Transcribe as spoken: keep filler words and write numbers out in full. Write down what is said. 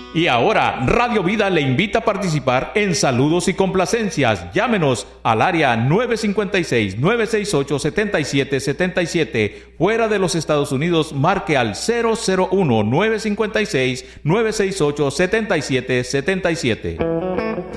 Y ahora, Radio Vida le invita a participar en Saludos y Complacencias. Llámenos al área nueve cinco seis, nueve seis ocho, siete siete siete siete. Fuera de los Estados Unidos, marque al cero cero uno, nueve cinco seis, nueve seis ocho, siete siete siete siete.